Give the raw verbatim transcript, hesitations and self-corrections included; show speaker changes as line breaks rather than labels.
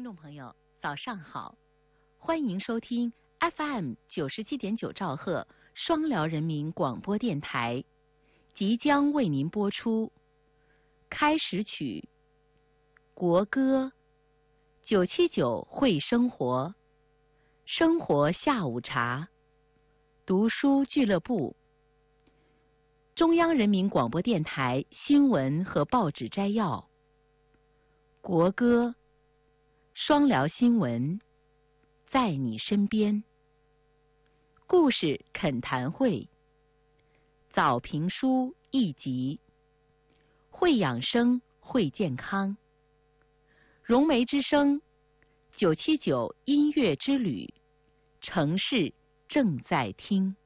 听众朋友，早上好，欢迎收听 F M 九十七点九兆赫双辽人民广播电台，即将为您播出开始曲国歌九七九会生活，生活下午茶，读书俱乐部，中央人民广播电台新闻和报纸摘要，国歌，双辽新闻，在你身边，故事恳谈会，早评书一集，会养生会健康，融媒之声，九七九音乐之旅，城市正在听。